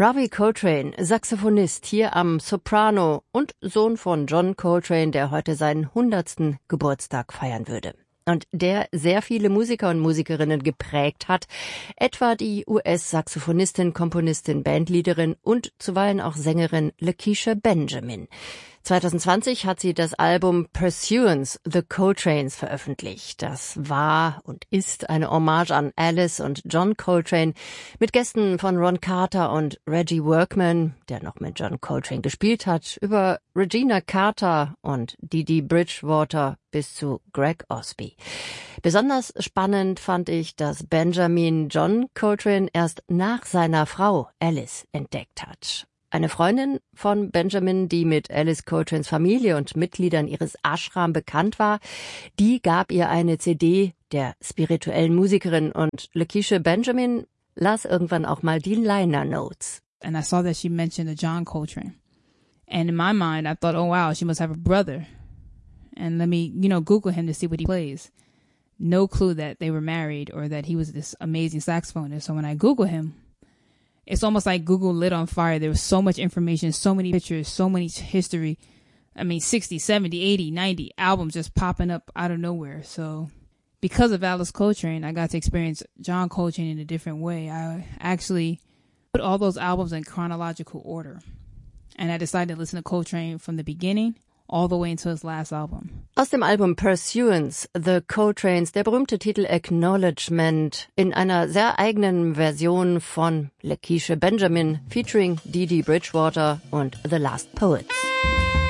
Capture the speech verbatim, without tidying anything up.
Ravi Coltrane, Saxophonist hier am Soprano und Sohn von John Coltrane, der heute seinen hundertsten Geburtstag feiern würde. Und der sehr viele Musiker und Musikerinnen geprägt hat, etwa die U S-Saxophonistin, Komponistin, Bandleaderin und zuweilen auch Sängerin Lakecia Benjamin. zwanzig zwanzig hat sie das Album Pursuance, The Coltranes veröffentlicht. Das war und ist eine Hommage an Alice und John Coltrane mit Gästen von Ron Carter und Reggie Workman, der noch mit John Coltrane gespielt hat, über Regina Carter und Dee Dee Bridgewater bis zu Greg Osby. Besonders spannend fand ich, dass Benjamin John Coltrane erst nach seiner Frau Alice entdeckt hat. Eine Freundin von Benjamin, die mit Alice Coltranes Familie und Mitgliedern ihres Ashram bekannt war, die gab ihr eine C D der spirituellen Musikerin und Lakecia Benjamin las irgendwann auch mal die Liner Notes. And I saw that she mentioned a John Coltrane. And in my mind, I thought, oh wow, she must have a brother. And let me, you know, Google him to see what he plays. No clue that they were married or that he was this amazing saxophonist. So when I Google him, it's almost like Google lit on fire. There was so much information, so many pictures, so many history. I mean, sixty, seventy, eighty, ninety albums just popping up out of nowhere. So because of Alice Coltrane, I got to experience John Coltrane in a different way. I actually put all those albums in chronological order. And I decided to listen to Coltrane from the beginning all the way until his last album. Aus dem Album Pursuance, The Coltranes, der berühmte Titel Acknowledgement in einer sehr eigenen Version von Lakecia Benjamin featuring Dee Dee Bridgewater und The Last Poets.